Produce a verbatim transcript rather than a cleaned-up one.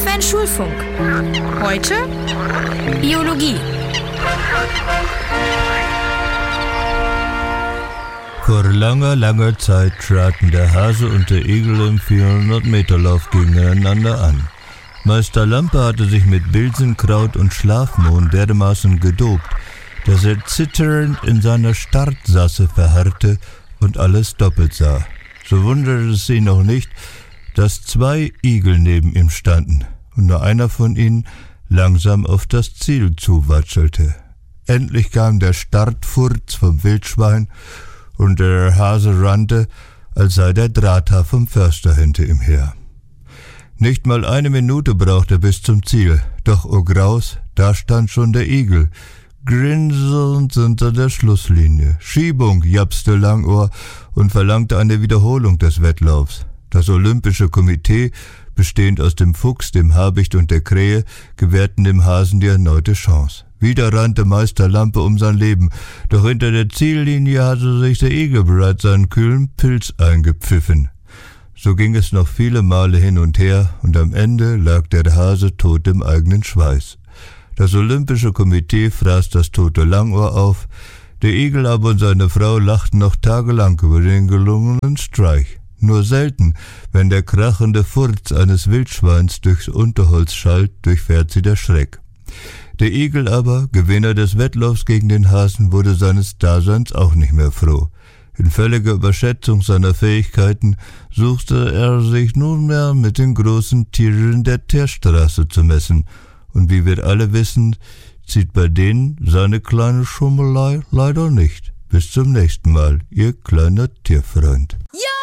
Advent Schulfunk. Heute Biologie. Vor langer, langer Zeit traten der Hase und der Igel im vierhundert-Meter-Lauf gegeneinander an. Meister Lampe hatte sich mit Bilsenkraut und Schlafmohn dermaßen gedopt, dass er zitternd in seiner Startsasse verharrte und alles doppelt sah. So wunderte es ihn noch nicht, dass zwei Igel neben ihm standen und nur einer von ihnen langsam auf das Ziel zuwatschelte. Endlich kam der Startfurz vom Wildschwein und der Hase rannte, als sei der Drahthaar vom Förster hinter ihm her. Nicht mal eine Minute brauchte er bis zum Ziel, doch o Graus, da stand schon der Igel, grinsend hinter der Schlusslinie. Schiebung, japste Langohr und verlangte eine Wiederholung des Wettlaufs. Das Olympische Komitee, bestehend aus dem Fuchs, dem Habicht und der Krähe, gewährten dem Hasen die erneute Chance. Wieder rannte Meister Lampe um sein Leben, doch hinter der Ziellinie hatte sich der Igel bereits seinen kühlen Pilz eingepfiffen. So ging es noch viele Male hin und her, und am Ende lag der Hase tot im eigenen Schweiß. Das Olympische Komitee fraß das tote Langohr auf, der Igel aber und seine Frau lachten noch tagelang über den gelungenen Streich. Nur selten, wenn der krachende Furz eines Wildschweins durchs Unterholz schallt, durchfährt sie der Schreck. Der Igel aber, Gewinner des Wettlaufs gegen den Hasen, wurde seines Daseins auch nicht mehr froh. In völliger Überschätzung seiner Fähigkeiten suchte er sich nunmehr mit den großen Tieren der Teerstraße zu messen, und wie wir alle wissen, zieht bei denen seine kleine Schummelei leider nicht. Bis zum nächsten Mal, Ihr kleiner Tierfreund. Ja!